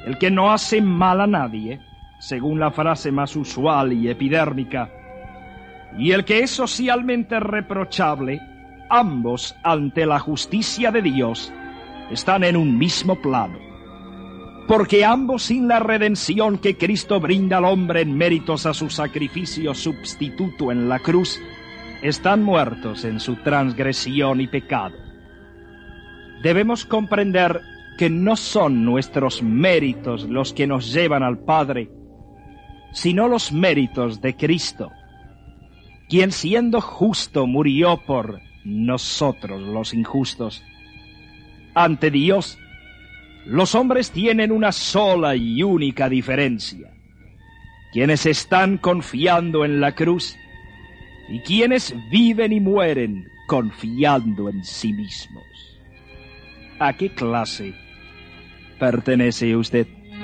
el que no hace mal a nadie, según la frase más usual y epidérmica, y el que es socialmente reprochable, ambos ante la justicia de Dios están en un mismo plano. Porque ambos, sin la redención que Cristo brinda al hombre en méritos a su sacrificio sustituto en la cruz, están muertos en su transgresión y pecado. Debemos comprender que no son nuestros méritos los que nos llevan al Padre, sino los méritos de Cristo, quien siendo justo murió por nosotros los injustos. Ante Dios, los hombres tienen una sola y única diferencia: quienes están confiando en la cruz y quienes viven y mueren confiando en sí mismos. ¿A qué clase pertenece usted?